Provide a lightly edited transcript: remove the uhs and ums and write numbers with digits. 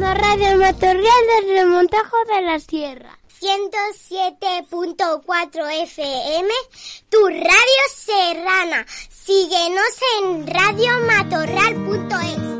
escuchando Radio Matorral desde Montajo de la Sierra. 107.4 FM, tu radio serrana. Síguenos en radiomatorral.es.